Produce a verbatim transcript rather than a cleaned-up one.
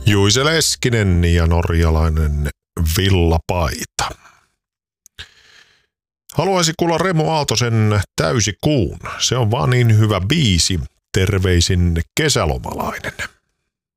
Juise Leskinen ja norjalainen villapaita. Haluaisi kuulla Remu Aaltosen Täysi kuun. Se on vaan niin hyvä biisi. Terveisin kesälomalainen.